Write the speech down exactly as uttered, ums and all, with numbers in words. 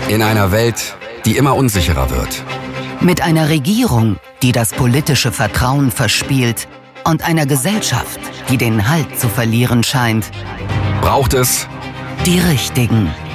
In einer Welt, die immer unsicherer wird. Mit einer Regierung, die das politische Vertrauen verspielt und einer Gesellschaft, die den Halt zu verlieren scheint, Braucht es die Richtigen.